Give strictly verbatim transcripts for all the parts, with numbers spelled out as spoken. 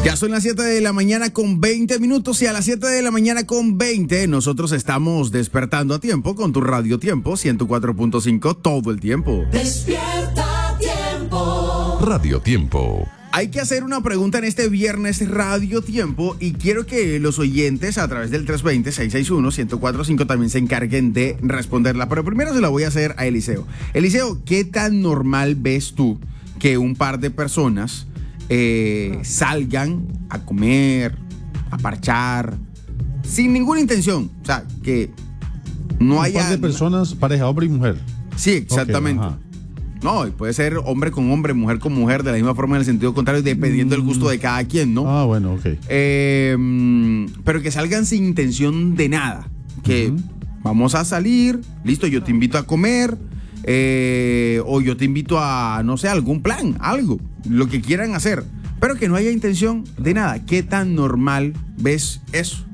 Ya son las siete de la mañana con veinte minutos y a las siete de la mañana con veinte nosotros estamos despertando a tiempo con tu Radio Tiempo ciento cuatro punto cinco todo el tiempo. Despierta Tiempo. Radio Tiempo. Hay que hacer una pregunta en este viernes Radio Tiempo y quiero que los oyentes a través del tres dos cero, seis seis uno, uno cero cuatro cinco también se encarguen de responderla. Pero primero se la voy a hacer a Eliseo. Eliseo, ¿qué tan normal ves tú que un par de personas eh, salgan a comer, a parchar, sin ninguna intención? O sea, que no un haya... par de personas, pareja, hombre y mujer. Sí, exactamente. Okay, no, y puede ser hombre con hombre, mujer con mujer, de la misma forma en el sentido contrario, dependiendo del gusto de cada quien, ¿no? Ah, bueno, ok. Eh, pero que salgan sin intención de nada. Que uh-huh. vamos a salir, listo, yo te invito a comer, eh, o yo te invito a, no sé, algún plan, algo, lo que quieran hacer, pero que no haya intención de nada. ¿Qué tan normal ves eso?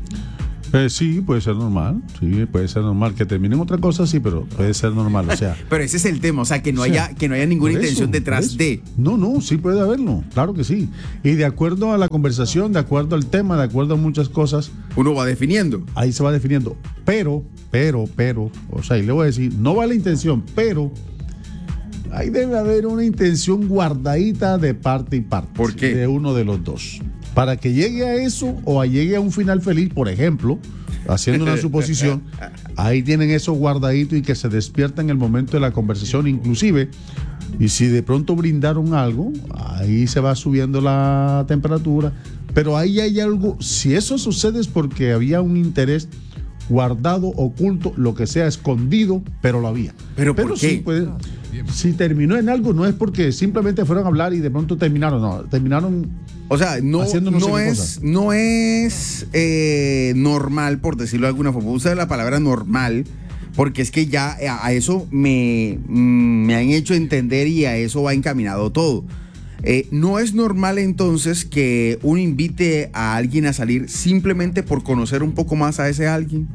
Eh, sí, puede ser normal, sí, puede ser normal. Que terminen otra cosa, sí, pero puede ser normal, o sea. Pero ese es el tema, o sea, que no, o sea, haya, que no haya ninguna intención eso, detrás de. No, no, sí puede haberlo, claro que sí. Y de acuerdo a la conversación, de acuerdo al tema, de acuerdo a muchas cosas. Uno va definiendo. Ahí se va definiendo. Pero, pero, pero, o sea, y le voy a decir, no va la intención, pero ahí debe haber una intención guardadita de parte y parte. ¿Por qué? De uno de los dos. Para que llegue a eso o a llegue a un final feliz, por ejemplo, haciendo una suposición, ahí tienen eso guardadito y que se despierta en el momento de la conversación, inclusive, y si de pronto brindaron algo, ahí se va subiendo la temperatura, pero ahí hay algo, si eso sucede es porque había un interés guardado, oculto, lo que sea, escondido, pero lo había. ¿Pero, ¿Pero por qué? Sí, pues, si terminó en algo, no es porque simplemente fueron a hablar y de pronto terminaron, no, terminaron. O sea, no, no, no, no, es, no es eh, normal, por decirlo de alguna forma. Usa la palabra normal, porque es que ya a, a eso me, me han hecho entender y a eso va encaminado todo. Eh, no es normal entonces que uno invite a alguien a salir simplemente por conocer un poco más a ese alguien.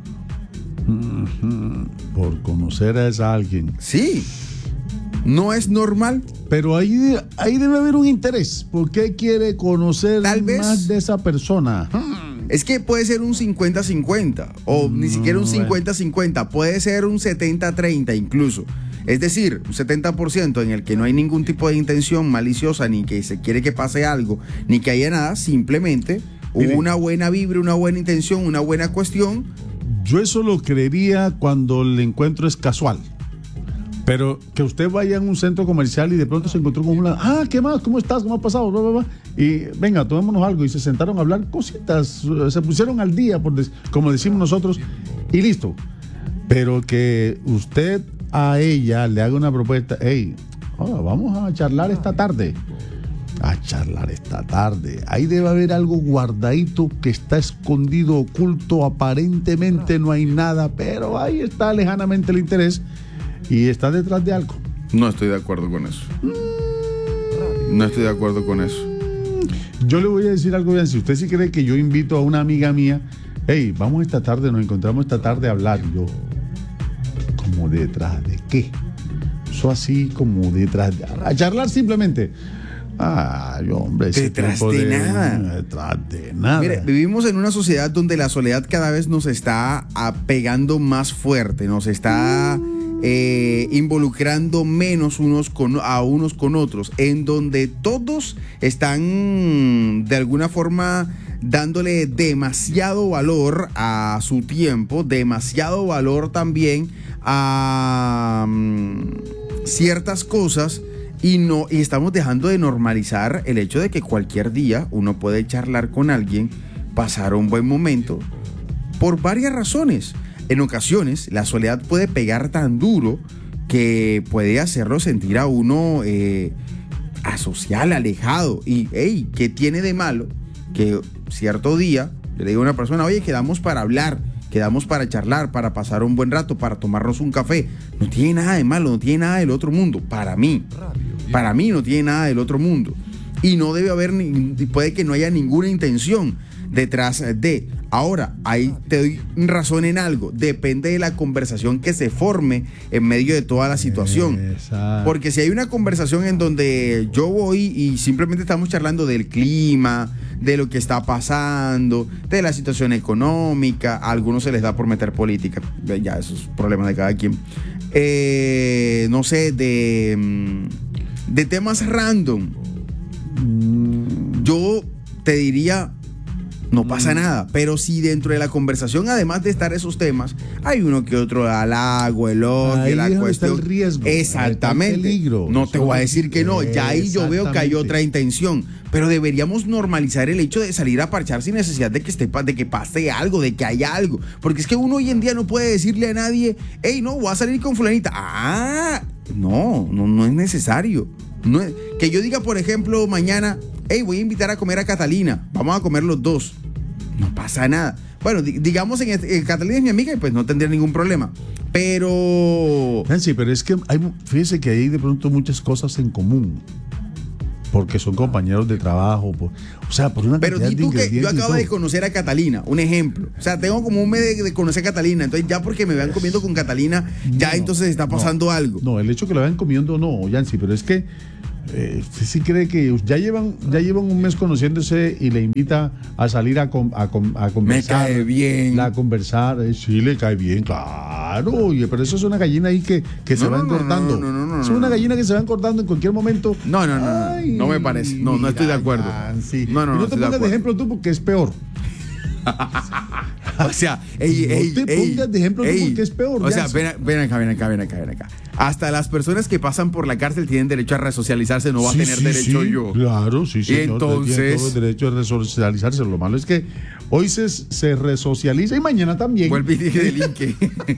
Uh-huh. Por conocer a ese alguien. Sí. No es normal. Pero ahí, ahí debe haber un interés. ¿Por qué quiere conocer Tal vez, más de esa persona? Es que puede ser un cincuenta cincuenta o no, ni siquiera un cincuenta cincuenta. Puede ser un setenta treinta incluso. Es decir, un setenta por ciento en el que no hay ningún tipo de intención maliciosa, ni que se quiere que pase algo, ni que haya nada. Simplemente hubo una buena vibra, una buena intención, una buena cuestión. Yo eso lo creería cuando el encuentro es casual. Pero que usted vaya a un centro comercial y de pronto se encontró con una... Ah, ¿qué más? ¿Cómo estás? ¿Cómo ha pasado? Bla, bla, bla. Y venga, tomémonos algo. Y se sentaron a hablar cositas. Se pusieron al día, por des- como decimos nosotros. Y listo. Pero que usted a ella le haga una propuesta. Hey, oh, vamos a charlar esta tarde. A charlar esta tarde. Ahí debe haber algo guardadito que está escondido, oculto. Aparentemente no hay nada. Pero ahí está lejanamente el interés. Y está detrás de algo. No estoy de acuerdo con eso. No estoy de acuerdo con eso. Yo le voy a decir algo bien. Si usted sí cree que yo invito a una amiga mía, hey, vamos esta tarde, nos encontramos esta tarde a hablar. Yo, ¿como detrás de qué? Eso así como detrás de... A charlar simplemente. Ay, hombre, ese detrás de, de nada. Detrás de nada. Mire, vivimos en una sociedad donde la soledad cada vez nos está pegando más fuerte, nos está eh, involucrando menos unos con, a unos con otros, en donde todos están de alguna forma dándole demasiado valor a su tiempo, demasiado valor también a um, ciertas cosas. Y no, y estamos dejando de normalizar el hecho de que cualquier día uno puede charlar con alguien, pasar un buen momento, por varias razones. En ocasiones, la soledad puede pegar tan duro que puede hacerlo sentir a uno eh, asocial, alejado. Y, hey, ¿qué tiene de malo que cierto día le diga a una persona, oye, quedamos para hablar, quedamos para charlar, para pasar un buen rato, para tomarnos un café? No tiene nada de malo, no tiene nada del otro mundo, para mí. Para mí no tiene nada del otro mundo. y no debe haber, ni, puede que no haya ninguna intención detrás de. Ahora, ahí te doy razón en algo, depende de la conversación que se forme en medio de toda la situación. Exacto. Porque si hay una conversación en donde yo voy y simplemente estamos charlando del clima, de lo que está pasando, de la situación económica, a algunos se les da por meter política, ya eso es problema de cada quien. Eh, no sé, de, de temas random, yo te diría, no pasa nada, pero si dentro de la conversación, además de estar esos temas, hay uno que otro halago, elogio, Ahí la es donde cuestión. está el riesgo, Exactamente. está el peligro. No te voy a decir que no, ya ahí yo veo que hay otra intención, pero deberíamos normalizar el hecho de salir a parchar sin necesidad de que esté, de que pase algo, de que haya algo, porque es que uno hoy en día no puede decirle a nadie, hey, no, voy a salir con fulanita. Ah, no, no, no es necesario. No es, que yo diga, por ejemplo, mañana, hey, voy a invitar a comer a Catalina, vamos a comer los dos. No pasa nada. Bueno, di- digamos, en, este, en Catalina es mi amiga y pues no tendría ningún problema. Pero... Nancy, pero es que hay, fíjese que hay de pronto muchas cosas en común. Porque son compañeros de trabajo. Por, o sea, por una Pero cantidad di de tú que yo ingredientes y acabo de todo. conocer a Catalina, un ejemplo. O sea, tengo como un mes de, de conocer a Catalina. Entonces ya porque me vean comiendo con Catalina, ya No, entonces está pasando no, algo. No, el hecho que lo vayan comiendo no, Yancy, pero es que eh, usted sí cree que ya llevan, ya llevan un mes conociéndose y le invita a salir a, com- a, com- a conversar. cae bien. La conversar, eh, sí, le cae bien, claro. Oye, pero eso es una gallina ahí que, que se No, va no, no, engordando. no, no, no, no, es no, una no. gallina que se va engordando en cualquier momento. No, no, no, no, Ay, no me parece. No, no estoy de acuerdo. Yancy. No, no, y no no te estoy de pongas de acuerdo. ejemplo tú porque es peor. O sea, ey, No ey, te ey, pongas de ejemplo tú ey. porque es peor, O sea, Yancy. ven, a- ven acá, ven acá, ven acá, ven acá. Hasta las personas que pasan por la cárcel tienen derecho a resocializarse, no va Sí, a tener sí, derecho sí, yo. Claro, sí, sí. entonces- Tiene todo el derecho a resocializarse. Lo malo es que hoy se, se resocializa y mañana también. Vuelve y dije del Inque.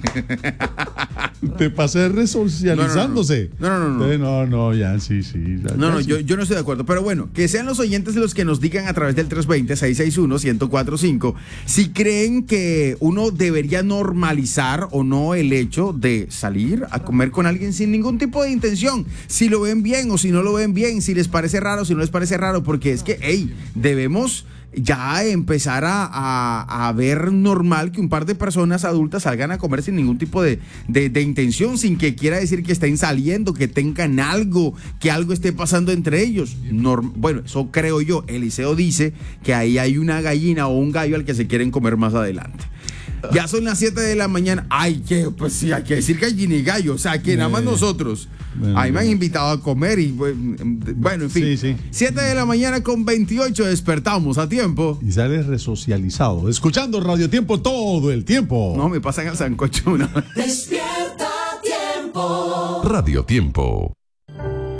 Te pasé resocializándose. No, no, no, no, no. Eh, no, no, ya, sí, sí. ya, No, ya, no, sí. yo, yo no estoy de acuerdo. Pero bueno, que sean los oyentes los que nos digan a través del tres dos cero, seis seis uno, uno cero cuatro cinco si creen que uno debería normalizar o no el hecho de salir a comer con alguien sin ningún tipo de intención. Si lo ven bien o si no lo ven bien, si les parece raro, si no les parece raro, porque es que, hey, debemos ya empezar a, a, a ver normal que un par de personas adultas salgan a comer sin ningún tipo de, de, de intención, sin que quiera decir que estén saliendo, que tengan algo, que algo esté pasando entre ellos. Norm- bueno, eso creo yo. Eliseo dice que ahí hay una gallina o un gallo al que se quieren comer más adelante. Ya son las siete de la mañana. Ay, que pues sí, hay que decir gallina y gallo. O sea, que nada más Eh, nosotros. bueno, Ahí me han bueno. invitado a comer y bueno, en fin. Sí, sí. siete de la mañana con veintiocho despertamos a tiempo. Y sales resocializado, escuchando Radio Tiempo todo el tiempo. No, me pasan al sancocho una vez. Despierta tiempo. Radio Tiempo.